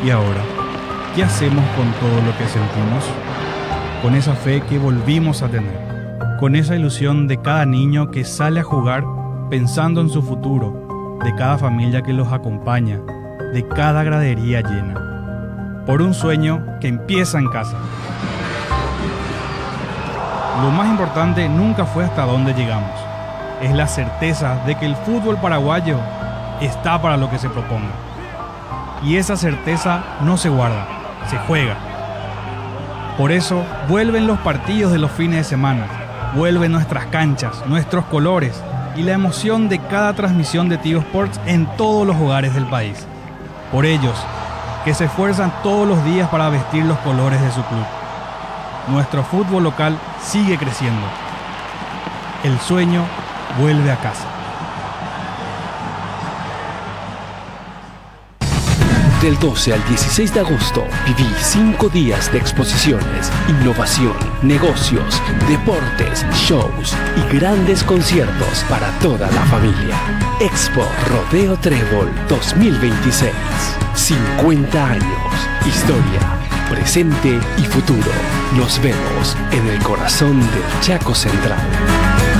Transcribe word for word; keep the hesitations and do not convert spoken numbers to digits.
¿Y ahora? ¿Qué hacemos con todo lo que sentimos? Con esa fe que volvimos a tener, con esa ilusión de cada niño que sale a jugar pensando en su futuro, de cada familia que los acompaña, de cada gradería llena, por un sueño que empieza en casa. Lo más importante nunca fue hasta dónde llegamos, es la certeza de que el fútbol paraguayo está para lo que se proponga. Y esa certeza no se guarda, se juega. Por eso vuelven los partidos de los fines de semana, vuelven nuestras canchas, nuestros colores y la emoción de cada transmisión de Tigo Sports en todos los hogares del país. Por ellos, que se esfuerzan todos los días para vestir los colores de su club. Nuestro fútbol local sigue creciendo. El sueño vuelve a casa. Del doce al dieciséis de agosto, viví cinco días de exposiciones, innovación, negocios, deportes, shows y grandes conciertos para toda la familia. Expo Rodeo Trébol dos mil veintiséis. cincuenta años. Historia, presente y futuro. Nos vemos en el corazón del Chaco Central.